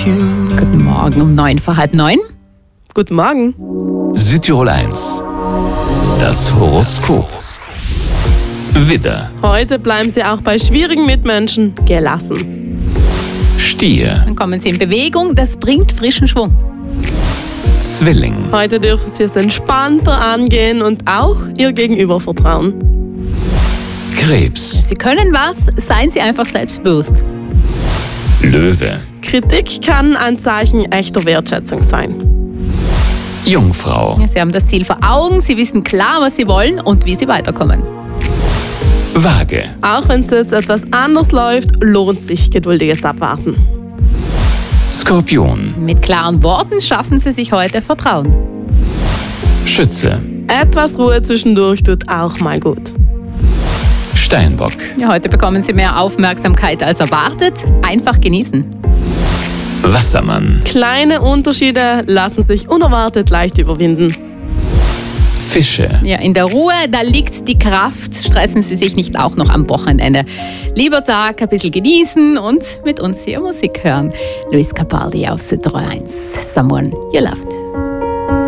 Guten Morgen um 8:45. Guten Morgen. Südtirol 1. Das Horoskop. Widder, Heute bleiben Sie auch bei schwierigen Mitmenschen gelassen. Stier, Dann kommen Sie in Bewegung, das bringt frischen Schwung. Zwilling, Heute dürfen Sie es entspannter angehen und auch Ihr Gegenüber vertrauen. Krebs, Sie können was, seien Sie einfach selbstbewusst. Löwe, Kritik kann ein Zeichen echter Wertschätzung sein. Jungfrau, Sie haben das Ziel vor Augen, Sie wissen klar, was Sie wollen und wie Sie weiterkommen. Waage, Auch wenn es jetzt etwas anders läuft, lohnt sich geduldiges Abwarten. Skorpion, Mit klaren Worten schaffen Sie sich heute Vertrauen. Schütze, Etwas Ruhe zwischendurch tut auch mal gut. Steinbock, Ja, heute bekommen Sie mehr Aufmerksamkeit als erwartet. Einfach genießen. Wassermann, Kleine Unterschiede lassen sich unerwartet leicht überwinden. Fische, Ja, in der Ruhe, da liegt die Kraft. Stressen Sie sich nicht auch noch am Wochenende. Lieber Tag, ein bisschen genießen und mit uns hier Musik hören. Luis Capaldi auf Südtirol 1. Someone you loved.